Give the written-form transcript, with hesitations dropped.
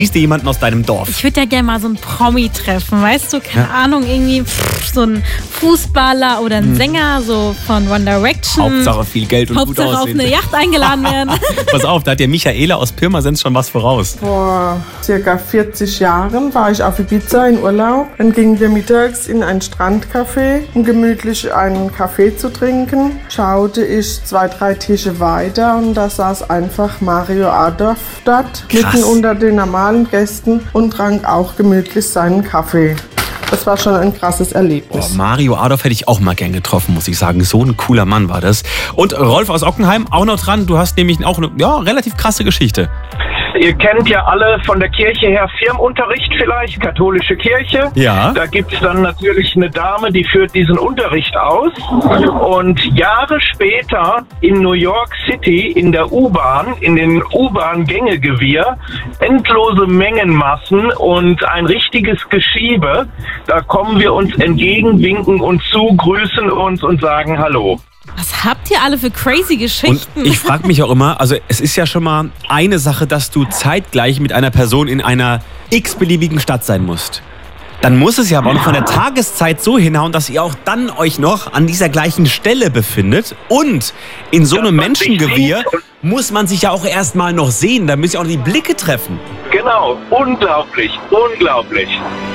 Siehst du jemanden aus deinem Dorf? Ich würde ja gerne mal so einen Promi treffen, weißt du? Keine Ahnung, irgendwie so ein Fußballer oder ein Sänger, so von One Direction. Hauptsache viel Geld und gut Hauptsache auf aussehen. eine Yacht eingeladen werden. Pass auf, da hat der Michaela aus Pirmasens schon was voraus. Vor circa 40 Jahren war ich auf Ibiza in Urlaub. Dann gingen wir mittags in ein Strandcafé, um gemütlich einen Kaffee zu trinken. Schaute ich 2, 3 Tische weiter und da saß einfach Mario Adorf dort, mitten unter den normalen Gästen und trank auch gemütlich seinen Kaffee. Das war schon ein krasses Erlebnis. Boah, Mario Adorf hätte ich auch mal gern getroffen, muss ich sagen. So ein cooler Mann war das. Und Rolf aus Ockenheim, auch noch dran. Du hast nämlich auch eine relativ krasse Geschichte. Ihr kennt ja alle von der Kirche her Firmenunterricht vielleicht, katholische Kirche. Ja. Da gibt es dann natürlich eine Dame, die führt diesen Unterricht aus. Und Jahre später in New York City in der U-Bahn, in den U-Bahn-Gängegewirr, endlose Mengenmassen und ein richtiges Geschiebe. Da kommen wir uns entgegen, winken uns zu, grüßen uns und sagen Hallo. Was habt ihr alle für crazy Geschichten? Und ich frage mich auch immer, also es ist ja schon mal eine Sache, dass du zeitgleich mit einer Person in einer x-beliebigen Stadt sein musst. Dann muss es ja aber auch noch von der Tageszeit so hinhauen, dass ihr auch dann euch noch an dieser gleichen Stelle befindet. Und in so einem Menschengewirr muss man sich ja auch erstmal noch sehen, da müssen ja auch noch die Blicke treffen. Genau, unglaublich, unglaublich.